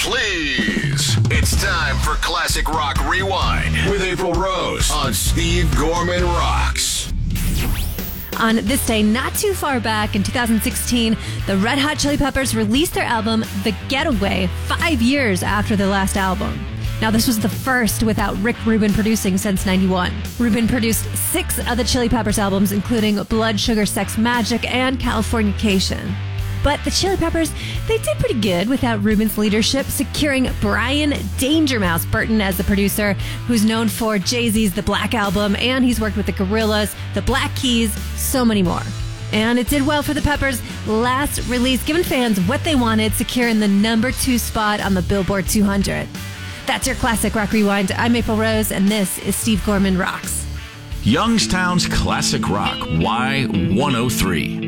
please. It's time for Classic Rock Rewind with April Rose on Steve Gorman Rocks. On this day, not too far back in 2016, the Red Hot Chili Peppers released their album, The Getaway, 5 years after their last album. Now, this was the first without Rick Rubin producing since '91. Rubin produced 6 of the Chili Peppers albums, including Blood Sugar Sex Magik and Californication. But the Chili Peppers, they did pretty good without Rubin's leadership, securing Brian Danger Mouse Burton as the producer, who's known for Jay-Z's The Black Album, and he's worked with the Gorillaz, the Black Keys, so many more. And it did well for the Peppers' last release, giving fans what they wanted, securing the #2 spot on the Billboard 200. That's your Classic Rock Rewind. I'm April Rose, and this is Steve Gorman Rocks. Youngstown's Classic Rock Y103.